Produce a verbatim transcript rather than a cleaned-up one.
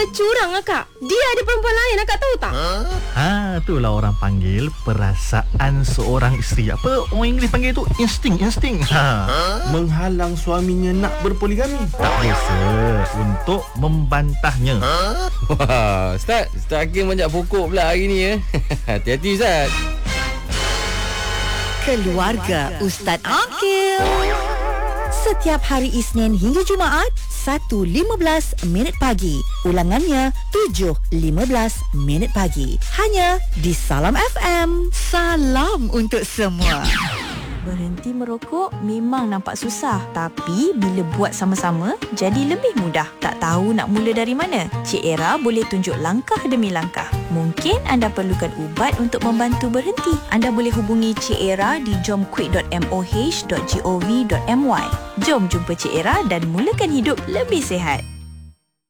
curang akak. Dia ada perempuan lain, akak tahu tak? Ha, itulah orang panggil perasaan seorang isteri. Apa orang Inggeris panggil tu? Insting, insting. Ha. Menghalang suaminya nak berpoligami. Tak biasa untuk membantahnya. Wah, Ustaz, Ustaz Hakim banyak pokok pula hari ni ya. Hati-hati Ustaz. Keluarga Ustaz Akil. Setiap hari Isnin hingga Jumaat, satu lima belas minit pagi. Ulangannya, tujuh lima belas minit pagi. Hanya di Salam F M. Salam untuk semua. Berhenti merokok memang nampak susah, tapi bila buat sama-sama jadi lebih mudah. Tak tahu nak mula dari mana? Cik Era boleh tunjuk langkah demi langkah. Mungkin anda perlukan ubat untuk membantu berhenti. Anda boleh hubungi Cik Era di jomquick dot moh dot gov dot my. Jom jumpa Cik Era dan mulakan hidup lebih sihat.